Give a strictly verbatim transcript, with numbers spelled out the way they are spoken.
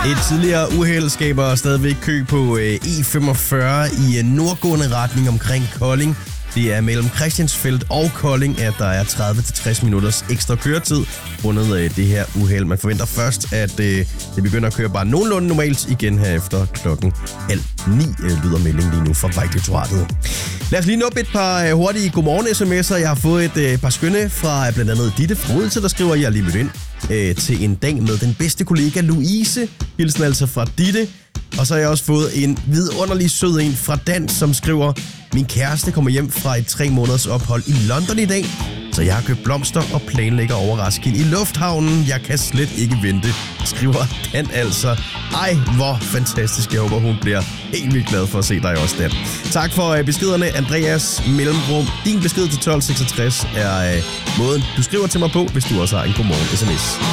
Et tidligere uheld skaber stadigvæk kø på E femogfyrre i nordgående retning omkring Kolding. Det er mellem Christiansfeld og Kolding, at der er tredive til tres minutters ekstra køretid rundet det her uheld. Man forventer først, at det begynder at køre bare nogenlunde normalt igen her efter klokken halv ni, lyder meldingen lige nu fra Vejdirektoratet. Lad os lige nå et par hurtige godmorgen sms'er. Jeg har fået et par skønne fra blandt andet Ditte fra Odense, der skriver, at jeg er lige mødt ind øh, til en dag med den bedste kollega Louise. Hilsen altså fra Ditte. Og så har jeg også fået en vidunderlig sød en fra Dan, som skriver, min kæreste kommer hjem fra et tre måneders ophold i London i dag, så jeg har købt blomster og planlægger overrasken i lufthavnen. Jeg kan slet ikke vente, skriver Dan altså. Ej, hvor fantastisk. Jeg håber, hun bliver helt vildt glad for at se dig også, Dan. Tak for beskederne, Andreas Mellemrum. Din besked til tolv seksogtres er øh, måden, du skriver til mig på, hvis du også har en godmorgen sms.